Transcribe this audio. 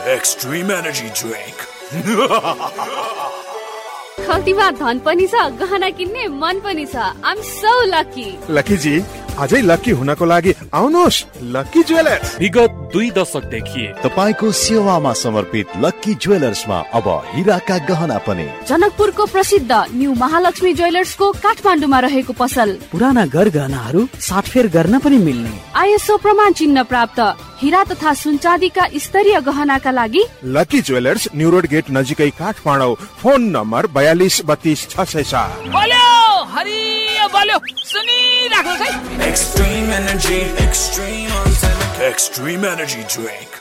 Extreme Energy Drink. खल्तीमा धन पनि छ, गहना किन्ने मन पनि छ। I'm so lucky. लकी जी, अझै लकी हुनको लागि आउनुहोस् लकी ज्वेलर्स। विगत 2 दशकदेखि तपाईको सेवामा समर्पित लकी ज्वेलर्समा अब हीराका गहना पनि। जनकपुरको प्रसिद्ध न्यू महालक्ष्मी ज्वेलर्सको काठमाडौँमा रहेको पसल। पुराना गरगहनाहरू साटफेर गर्न पनि मिल्ने। ISO प्रमाण चिन्ह प्राप्त हीरा तथा सुनचाँदीका स्तरीय गहनाका लागि lucky jewellers new road get नजिकै काठमाडौँ। फोन नम्बर 4232 बोल्यो हरियो बोल्यो सुनिराख्नुहोस् है। Extreme Energy, Extreme Energy Drink.